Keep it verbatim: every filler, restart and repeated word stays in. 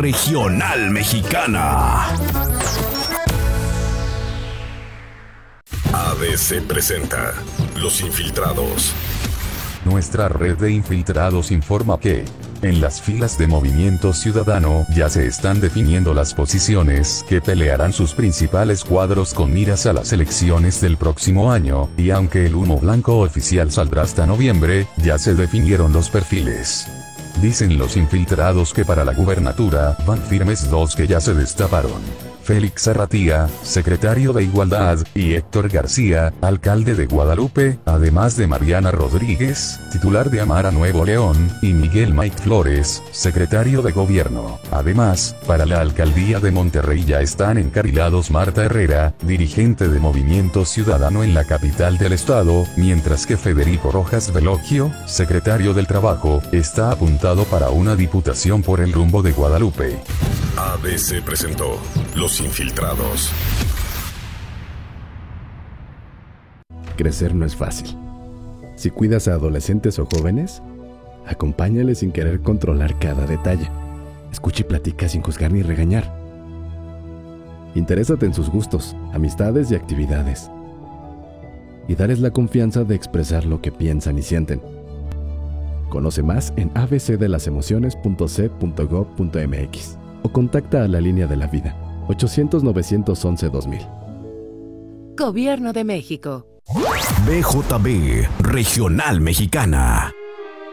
Regional Mexicana. A B C presenta Los Infiltrados. Nuestra red de infiltrados informa que, en las filas de Movimiento Ciudadano ya se están definiendo las posiciones que pelearán sus principales cuadros con miras a las elecciones del próximo año, y aunque el humo blanco oficial saldrá hasta noviembre, ya se definieron los perfiles. Dicen los infiltrados que para la gubernatura van firmes dos que ya se destaparon: Félix Arratia, secretario de Igualdad, y Héctor García, alcalde de Guadalupe, además de Mariana Rodríguez, titular de Amara Nuevo León, y Miguel Mike Flores, secretario de Gobierno. Además, para la alcaldía de Monterrey ya están encarrilados Marta Herrera, dirigente de Movimiento Ciudadano en la capital del estado, mientras que Federico Rojas Velogio, secretario del Trabajo, está apuntado para una diputación por el rumbo de Guadalupe. A B C presentó Los Infiltrados. Crecer no es fácil. Si cuidas a adolescentes o jóvenes, acompáñales sin querer controlar cada detalle. Escucha y platica sin juzgar ni regañar. Interésate en sus gustos, amistades y actividades. Y dales la confianza de expresar lo que piensan y sienten. Conoce más en a b c de las emociones punto c punto gob punto m x o contacta a la línea de la vida ochocientos, novecientos once, dos mil. Gobierno de México. B J B Regional Mexicana.